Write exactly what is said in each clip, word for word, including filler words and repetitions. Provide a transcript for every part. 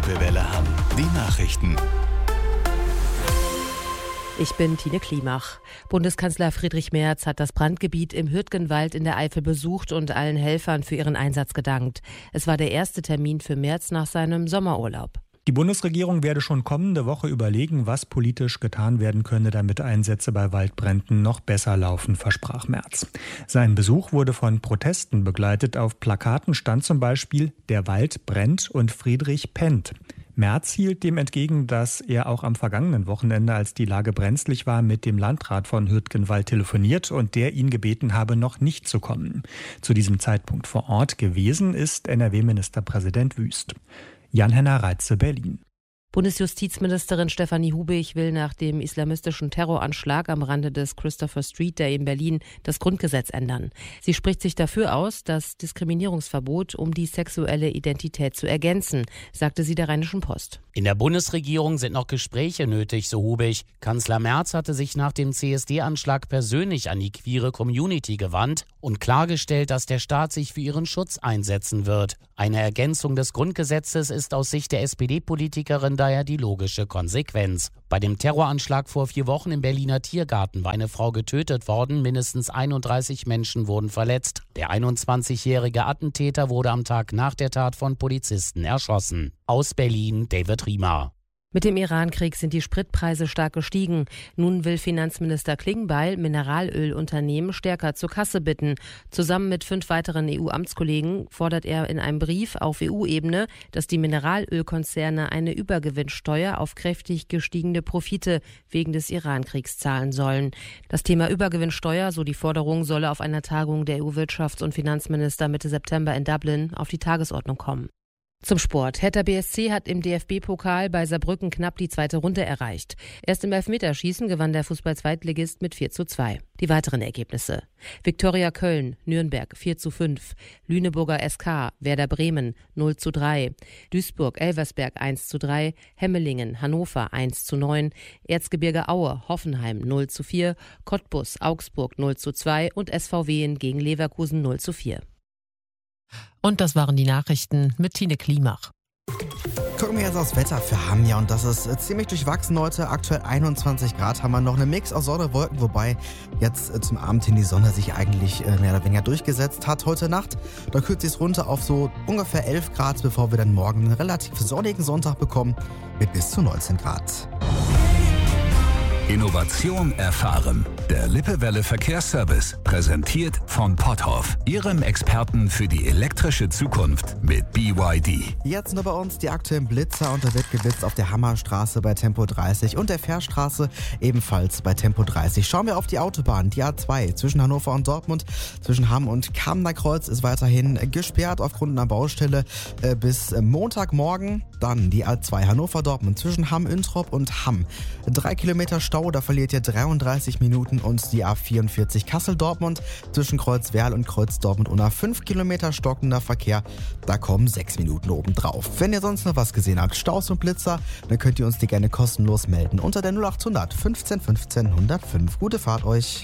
Lippe Welle Hamm. Die Nachrichten. Ich bin Tine Klimach. Bundeskanzler Friedrich Merz hat das Brandgebiet im Hürtgenwald in der Eifel besucht und allen Helfern für ihren Einsatz gedankt. Es war der erste Termin für Merz nach seinem Sommerurlaub. Die Bundesregierung werde schon kommende Woche überlegen, was politisch getan werden könne, damit Einsätze bei Waldbränden noch besser laufen, versprach Merz. Sein Besuch wurde von Protesten begleitet. Auf Plakaten stand zum Beispiel „Der Wald brennt und Friedrich pennt". Merz hielt dem entgegen, dass er auch am vergangenen Wochenende, als die Lage brenzlig war, mit dem Landrat von Hürtgenwald telefoniert und der ihn gebeten habe, noch nicht zu kommen. Zu diesem Zeitpunkt vor Ort gewesen ist N R W-Ministerpräsident Wüst. Jan-Henner Reitze, Berlin. Bundesjustizministerin Stefanie Hubig will nach dem islamistischen Terroranschlag am Rande des Christopher Street Day in Berlin das Grundgesetz ändern. Sie spricht sich dafür aus, das Diskriminierungsverbot um die sexuelle Identität zu ergänzen, sagte sie der Rheinischen Post. In der Bundesregierung sind noch Gespräche nötig, so Hubig. Kanzler Merz hatte sich nach dem C S D-Anschlag persönlich an die queere Community gewandt und klargestellt, dass der Staat sich für ihren Schutz einsetzen wird. Eine Ergänzung des Grundgesetzes ist aus Sicht der S P D-Politikerin daher die logische Konsequenz. Bei dem Terroranschlag vor vier Wochen im Berliner Tiergarten war eine Frau getötet worden, mindestens einunddreißig Menschen wurden verletzt. Der einundzwanzigjährige Attentäter wurde am Tag nach der Tat von Polizisten erschossen. Aus Berlin, David Riemer. Mit dem Iran-Krieg sind die Spritpreise stark gestiegen. Nun will Finanzminister Klingbeil Mineralölunternehmen stärker zur Kasse bitten. Zusammen mit fünf weiteren E U-Amtskollegen fordert er in einem Brief auf E U-Ebene, dass die Mineralölkonzerne eine Übergewinnsteuer auf kräftig gestiegene Profite wegen des Iran-Kriegs zahlen sollen. Das Thema Übergewinnsteuer, so die Forderung, solle auf einer Tagung der E U-Wirtschafts- und Finanzminister Mitte September in Dublin auf die Tagesordnung kommen. Zum Sport. Hertha B S C hat im D F B-Pokal bei Saarbrücken knapp die zweite Runde erreicht. Erst im Elfmeterschießen gewann der Fußball-Zweitligist mit vier zu zwei. Die weiteren Ergebnisse: Viktoria Köln, Nürnberg vier zu fünf, Lüneburger S K, Werder Bremen null zu drei, Duisburg-Elversberg eins zu drei, Hemmelingen, Hannover eins zu neun, Erzgebirge Aue, Hoffenheim null zu vier, Cottbus, Augsburg null zu zwei und S V W gegen Leverkusen null zu vier. Und das waren die Nachrichten mit Tine Klimach. Gucken wir jetzt aufs Wetter für Hamm, ja, und das ist äh, ziemlich durchwachsen heute. Aktuell einundzwanzig Grad haben wir noch, eine Mix aus Sonne und Wolken, wobei jetzt äh, zum Abend hin die Sonne sich eigentlich äh, mehr oder weniger durchgesetzt hat. Heute Nacht, da kühlt es runter auf so ungefähr elf Grad, bevor wir dann morgen einen relativ sonnigen Sonntag bekommen mit bis zu neunzehn Grad. Innovation erfahren. Der Lippe Welle Verkehrsservice, präsentiert von Potthoff, Ihrem Experten für die elektrische Zukunft mit B Y D. Jetzt nur bei uns die aktuellen Blitzer, und da wird geblitzt auf der Hammerstraße bei Tempo dreißig und der Fährstraße ebenfalls bei Tempo dreißig. Schauen wir auf die Autobahn, die A zwei zwischen Hannover und Dortmund, zwischen Hamm und Kamener Kreuz ist weiterhin gesperrt aufgrund einer Baustelle äh, bis Montagmorgen. Dann die A zwei Hannover-Dortmund zwischen Hamm-Üntrop und Hamm. Drei Kilometer Stau, da verliert ihr dreiunddreißig Minuten, und die A vierundvierzig Kassel-Dortmund zwischen Kreuz Werl und Kreuz Dortmund unter fünf Kilometer stockender Verkehr, da kommen sechs Minuten obendrauf. Wenn ihr sonst noch was gesehen habt, Staus und Blitzer, dann könnt ihr uns die gerne kostenlos melden unter der null achthundert fünfzehn fünfzehn hundertfünf. Gute Fahrt euch!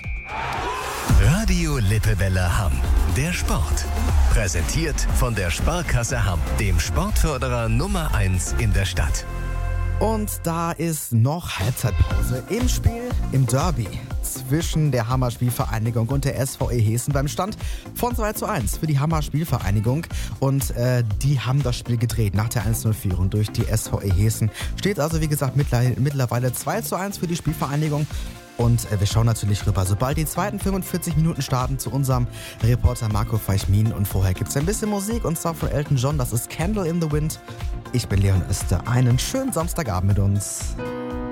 Radio Lippe Welle Hamm. Der Sport. Präsentiert von der Sparkasse Hamm, dem Sportförderer Nummer eins in der Stadt. Und da ist noch Halbzeitpause im Spiel, im Derby zwischen der Hammer Spielvereinigung und der S V E Hessen beim Stand von zwei zu eins für die Hammer Spielvereinigung. Und äh, die haben das Spiel gedreht nach der eins zu null Führung durch die S V E Hessen. Steht also, wie gesagt, mittlerweile zwei zu eins für die Spielvereinigung. Und äh, wir schauen natürlich rüber, sobald die zweiten fünfundvierzig Minuten starten, zu unserem Reporter Marco Feichmin. Und vorher gibt es ein bisschen Musik, und zwar von Elton John. Das ist Candle in the Wind. Ich bin Leon Öster. Einen schönen Samstagabend mit uns.